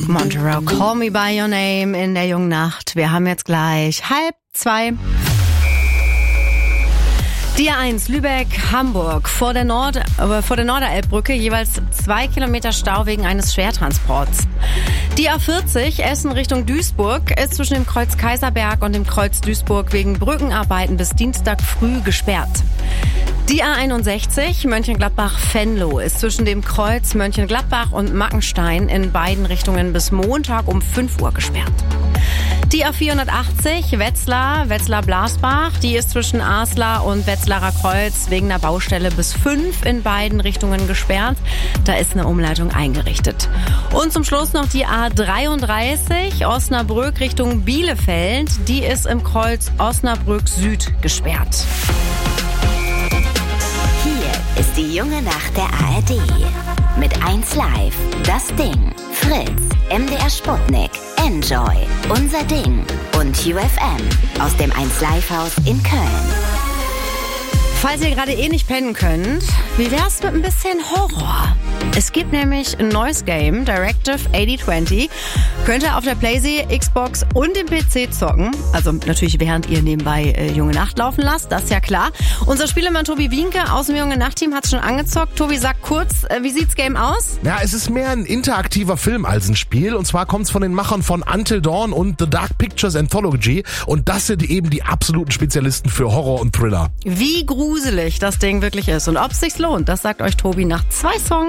Montero, Call Me By Your Name in der jungen Nacht. Wir haben jetzt gleich 1:30. Die A1 Lübeck-Hamburg vor der Norderelbbrücke jeweils 2 Kilometer Stau wegen eines Schwertransports. Die A40 Essen Richtung Duisburg ist zwischen dem Kreuz Kaiserberg und dem Kreuz Duisburg wegen Brückenarbeiten bis Dienstag früh gesperrt. Die A61 Mönchengladbach-Venlo ist zwischen dem Kreuz Mönchengladbach und Mackenstein in beiden Richtungen bis Montag um 5 Uhr gesperrt. Die A480 Wetzlar-Blasbach, die ist zwischen Aslar und Wetzlarer Kreuz wegen der Baustelle bis 5 in beiden Richtungen gesperrt. Da ist eine Umleitung eingerichtet. Und zum Schluss noch die A33 Osnabrück Richtung Bielefeld, die ist im Kreuz Osnabrück Süd gesperrt. Hier ist die junge Nacht der ARD. Mit 1 Live, das Ding, Fritz, MDR Sputnik, Enjoy, Unser Ding und UFM aus dem 1 Live Haus in Köln. Falls ihr gerade nicht pennen könnt, wie wär's mit ein bisschen Horror? Es gibt nämlich ein neues Game, Directive 8020. Könnt ihr auf der PlayStation, Xbox und dem PC zocken. Also natürlich während ihr nebenbei Junge Nacht laufen lasst, das ist ja klar. Unser Spielemann Tobi Wienke aus dem Junge Nacht-Team hat's schon angezockt. Tobi, sag kurz, wie sieht's Game aus? Ja, es ist mehr ein interaktiver Film als ein Spiel. Und zwar kommt's von den Machern von Until Dawn und The Dark Pictures Anthology. Und das sind eben die absoluten Spezialisten für Horror und Thriller. Wie gruselig das Ding wirklich ist und ob es sich lohnt, das sagt euch Tobi nach 2 Songs.